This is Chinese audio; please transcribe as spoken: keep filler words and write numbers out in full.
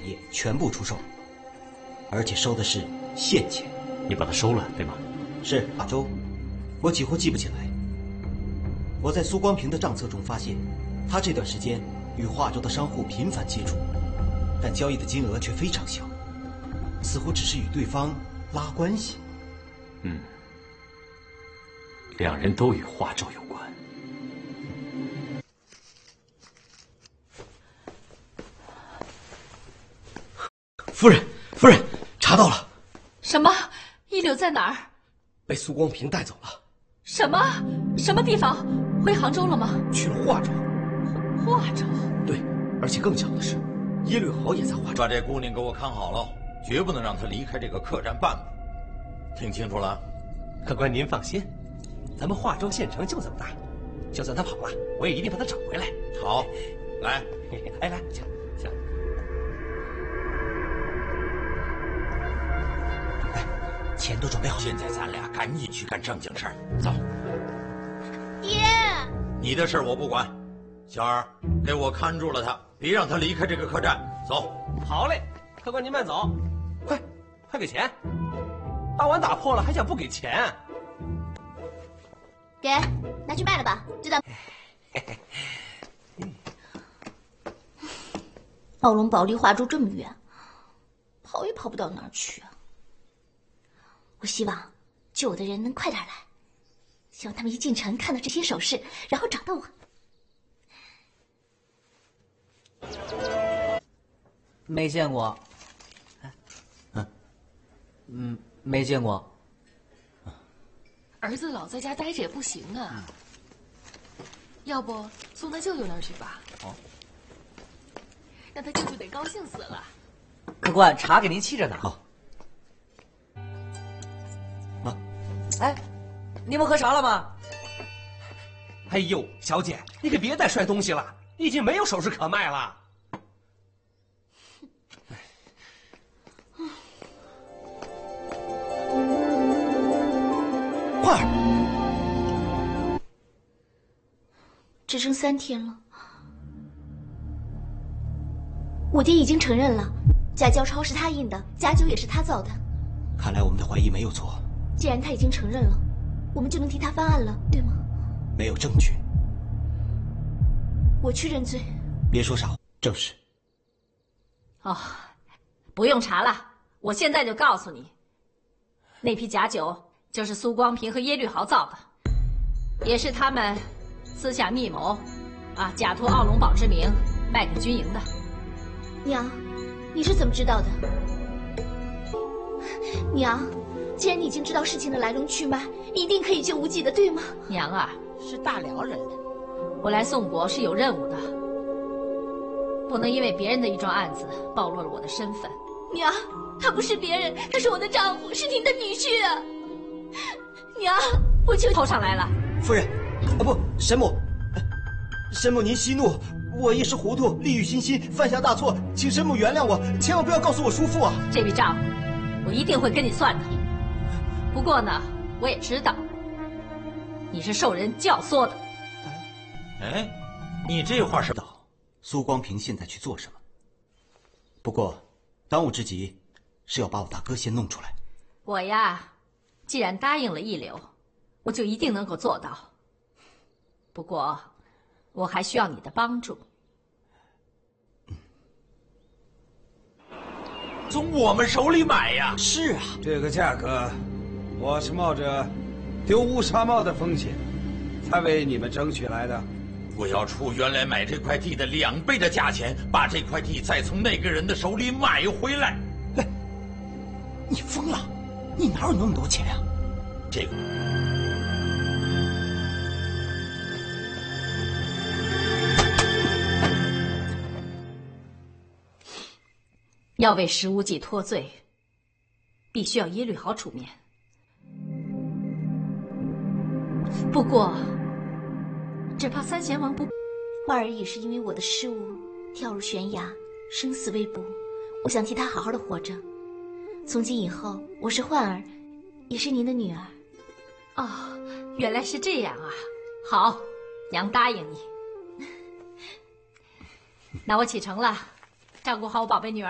产业全部出售，而且收的是现钱。 你把它收了，对吗？ 是华州，我几乎记不起来。我在苏光平的账册中发现，他这段时间与华州的商户频繁接触，但交易的金额却非常小，似乎只是与对方拉关系。 嗯，两人都与华州有关。 夫人，夫人，查到了。 什么？一柳在哪儿？ 被苏光平带走了。 什么？什么地方？回杭州了吗？ 去了华州。 华州？ 对，而且更巧的是，耶律豪也在华州。 把这姑娘给我看好了，绝不能让她离开这个客栈半步。听清楚了？ 客官您放心，咱们华州县城就这么大，就算他跑了，我也一定把他找回来。 好，来， 哎来，请请。 哎，钱都准备好， 现在咱俩赶紧去干正经事儿，走。 爹， 你的事我不管，小二，给我看住了他，别让他离开这个客栈。走。 好嘞，客官您慢走。快，快给钱！大碗打破了还想不给钱？ 给，拿去卖了吧，就当。奥龙堡离华州这么远，跑也跑不到哪儿去啊！我希望救我的人能快点来，希望他们一进城看到这些首饰，然后找到我。 没见过。 嗯， 嗯，没见过。 儿子老在家待着也不行啊，要不送他舅舅那儿去吧？ 哦， 让他舅舅得高兴死了。 客官，茶给您沏着呢。 好。啊， 哎，你们喝茶了吗？ 哎呦，小姐，你可别再摔东西了，已经没有首饰可卖了。 花儿， 只剩三天了，我爹已经承认了，假胶钞是他印的，假酒也是他造的。 看来我们的怀疑没有错。 既然他已经承认了，我们就能替他翻案了，对吗？ 没有证据， 我去认罪。 别说傻话，正是。 哦，不用查了，我现在就告诉你，那批假酒就是苏光平和耶律豪造的，也是他们私下密谋，啊，假托奥龙堡之名卖给军营的。 娘，你是怎么知道的？娘，既然你已经知道事情的来龙去脉，你一定可以救无忌的，对吗？ 娘啊，是大辽人，我来宋国是有任务的，不能因为别人的一桩案子暴露了我的身份。 娘，他不是别人，他是我的丈夫，是您的女婿啊！娘，我求头上来了。 夫人，啊不，神母，神母您息怒，我一时糊涂，利欲熏心，犯下大错，请神母原谅我，千万不要告诉我叔父啊！ 这笔账，我一定会跟你算的。不过呢，我也知道，你是受人教唆的。 哎，你这话是？ 苏光平现在去做什么？不过，当务之急是要把我大哥先弄出来。 我呀，既然答应了一流，我就一定能够做到。不过，我还需要你的帮助。 从我们手里买呀？ 是啊， 这个价格，我是冒着丢乌纱帽的风险，才为你们争取来的。 我要出原来买这块地的两倍的价钱，把这块地再从那个人的手里买回来。 你疯了？你哪有那么多钱呀？ 这个。 要为石无忌脱罪，必须要耶律豪出面。不过，只怕三贤王不。 花儿也是因为我的失误跳入悬崖，生死未卜。我想替他好好的活着。从今以后，我是焕儿，也是您的女儿。 哦，原来是这样啊！好，娘答应你。那我启程了，照顾好我宝贝女儿。